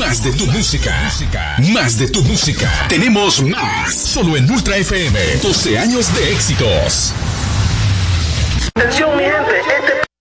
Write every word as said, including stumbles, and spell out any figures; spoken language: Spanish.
Más de tu música. Más de tu música. Tenemos más. Solo en Ultra F M. doce años de éxitos. Atención, mi gente. Este